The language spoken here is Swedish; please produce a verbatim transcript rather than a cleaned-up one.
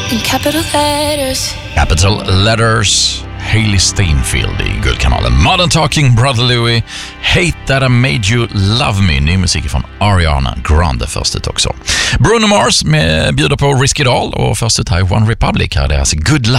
in capital letters. Capital Letters, Hailey Steinfeld i Guldkanalen. Modern Talking, Brother Louie, Hate That I Made You Love Me. Ny musik från Ariana Grande först ut också. Bruno Mars med bjuder på Risky Doll och först ut här i One Republic här är deras Good Luck.